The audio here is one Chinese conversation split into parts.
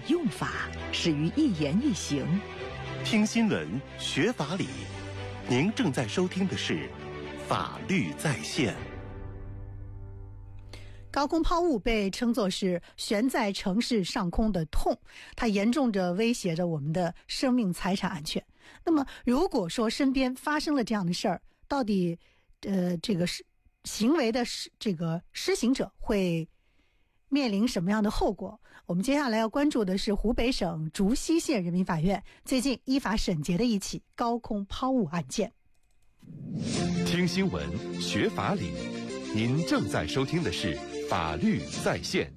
用法，始于一言一行。 听新闻，学法理。您正在收听的是法律在线。 高空抛物被称作是悬在城市上空的痛，它严重地威胁着我们的生命财产安全。那么如果说身边发生了这样的事儿，到底这个行为的这个施行者会面临什么样的后果？我们接下来要关注的是湖北省竹溪县人民法院最近依法审结的一起高空抛物案件。 听新闻，学法理。您正在收听的是法律在线。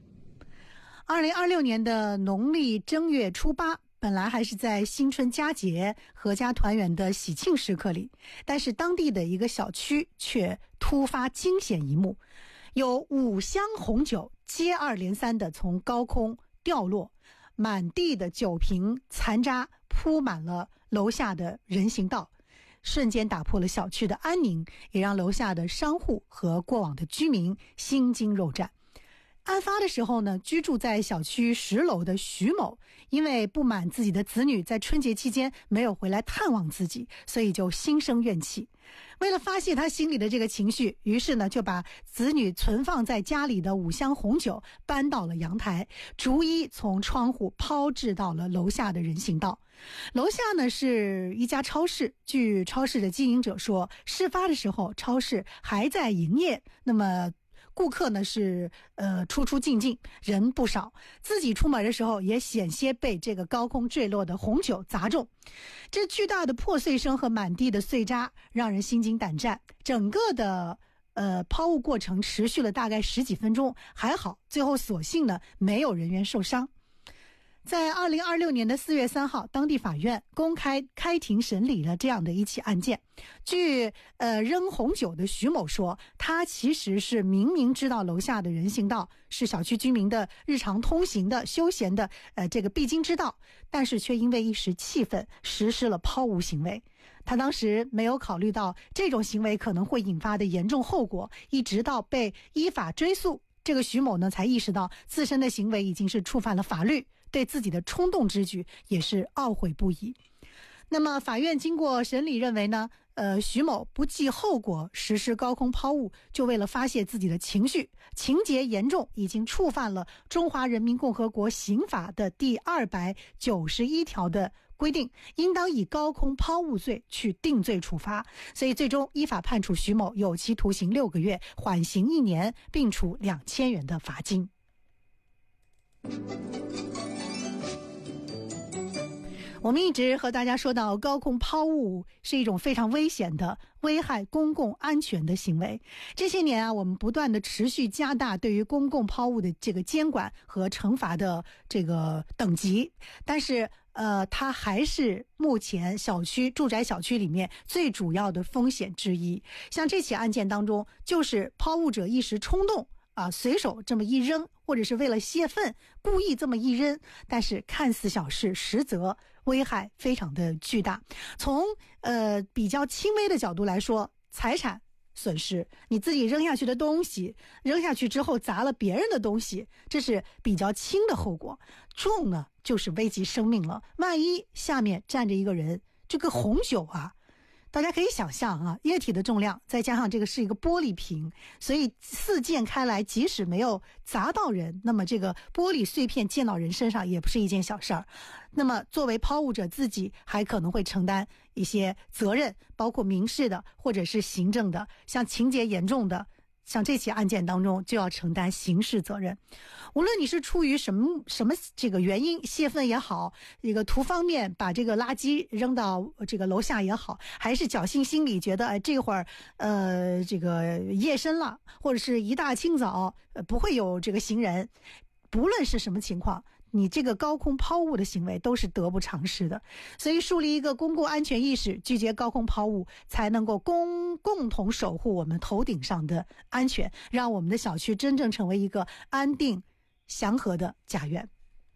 2026年的农历正月初8，本来还是在新春佳节阖家团圆的喜庆时刻里，但是当地的一个小区却突发惊险一幕，有5箱红酒接二连三的从高空掉落，满地的酒瓶残渣铺满了楼下的人行道，瞬间打破了小区的安宁，也让楼下的商户和过往的居民心惊肉战。案发的时候呢，居住在小区10楼的徐某，因为不满自己的子女在春节期间没有回来探望自己，所以就心生怨气。为了发泄他心里的这个情绪，于是呢就把子女存放在家里的5箱红酒搬到了阳台，逐一从窗户抛掷到了楼下的人行道。楼下呢是一家超市，据超市的经营者说，事发的时候超市还在营业，那么顾客呢是出出进进，人不少，自己出门的时候也险些被这个高空坠落的红酒砸中。这巨大的破碎声和满地的碎渣让人心惊胆战，整个的抛物过程持续了大概10几分钟，还好最后所幸呢没有人员受伤。在2026年的4月3号，当地法院公开开庭审理了这样的一起案件。据扔红酒的徐某说，他其实是明明知道楼下的人行道是小区居民的日常通行的休闲的这个必经之道，但是却因为一时气愤实施了抛物行为。他当时没有考虑到这种行为可能会引发的严重后果，一直到被依法追诉，这个徐某呢才意识到自身的行为已经是触犯了法律，对自己的冲动之举也是懊悔不已。那么法院经过审理认为呢，徐某不计后果实施高空抛物，就为了发泄自己的情绪，情节严重，已经触犯了中华人民共和国刑法的第291条的规定，应当以高空抛物罪去定罪处罚，所以最终依法判处徐某有期徒刑6个月，缓刑1年，并处2000元的罚金。我们一直和大家说到，高空抛物是一种非常危险的、危害公共安全的行为。这些年啊，我们不断的持续加大对于公共抛物的这个监管和惩罚的这个等级，但是它还是目前住宅小区里面最主要的风险之一。像这起案件当中，就是抛物者一时冲动随手这么一扔，或者是为了泄愤故意这么一扔，但是看似小事，实则危害非常的巨大。从比较轻微的角度来说，财产损失，你自己扔下去的东西，扔下去之后砸了别人的东西，这是比较轻的后果。重呢就是危及生命了，万一下面站着一个人，这个红酒大家可以想象液体的重量，再加上这个是一个玻璃瓶，所以四溅开来，即使没有砸到人，那么这个玻璃碎片溅到人身上也不是一件小事儿。那么作为抛物者自己还可能会承担一些责任，包括民事的或者是行政的，像情节严重的，像这起案件当中就要承担刑事责任。无论你是出于什么这个原因，泄愤也好，这个图方面把这个垃圾扔到这个楼下也好，还是侥幸心理觉得这会儿这个夜深了，或者是一大清早不会有这个行人，不论是什么情况，你这个高空抛物的行为都是得不偿失的。所以树立一个公共安全意识，拒绝高空抛物，才能够共同守护我们头顶上的安全，让我们的小区真正成为一个安定祥和的家园。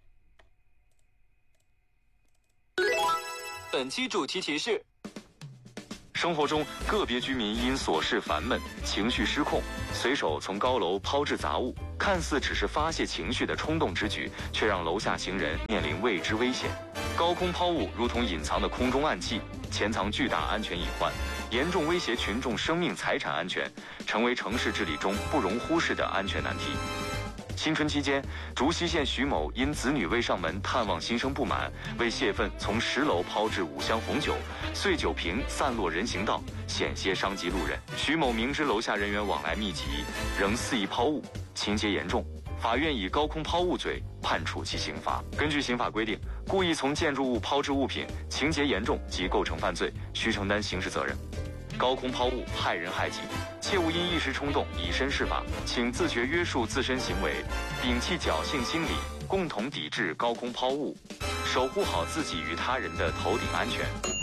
本期主题提示：生活中个别居民因琐事烦闷，情绪失控，随手从高楼抛掷杂物， 看似只是发泄情绪的冲动之举，却让楼下行人面临未知危险。高空抛物如同隐藏的空中暗器，潜藏巨大安全隐患，严重威胁群众生命财产安全，成为城市治理中不容忽视的安全难题。新春期间，竹溪县徐某因子女未上门探望心生不满，为泄愤从10楼抛掷5箱红酒，碎酒瓶散落人行道，险些伤及路人。徐某明知楼下人员往来密集，仍肆意抛物，情节严重。法院以高空抛物罪判处其刑罚。根据刑法规定，故意从建筑物抛掷物品，情节严重及构成犯罪，需承担刑事责任。高空抛物害人害己，切勿因一时冲动以身试法，请自觉约束自身行为，摒弃侥幸心理，共同抵制高空抛物，守护好自己与他人的头顶安全。